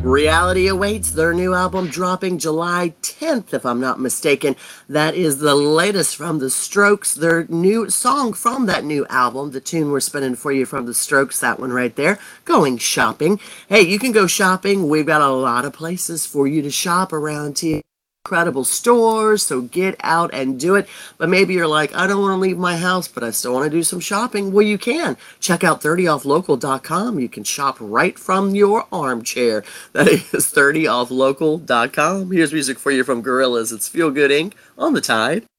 Reality Awaits, their new album dropping July 10th, if I'm not mistaken. That is the latest from The Strokes, their new song from that new album. The tune we're spinning for you from The Strokes, that one right there, Going Shopping. Hey, you can go shopping. We've got a lot of places for you to shop around here. Incredible stores, so get out and do it. But maybe you're like, I don't want to leave my house, but I still want to do some shopping. Well, you can. Check out 30offlocal.com. You can shop right from your armchair. That is 30offlocal.com. Here's music for you from Gorillaz. It's Feel Good Inc. on the Tide.